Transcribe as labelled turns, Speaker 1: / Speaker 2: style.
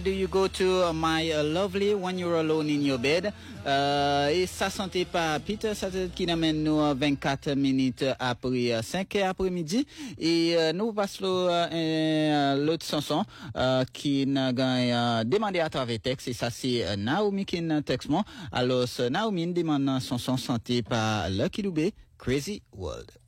Speaker 1: Do you go to My Lovely When You're Alone in Your Bed? Et ça sentait pas Peter, ça qui amène nous 24 minutes après 5 après-midi. Et nous passons l'autre chanson qui n'a demandé à travers texte. Et ça c'est Naomi qui n'a texte moi. Alors Naomi demande une chanson chantée par Lucky Dubé, Crazy World.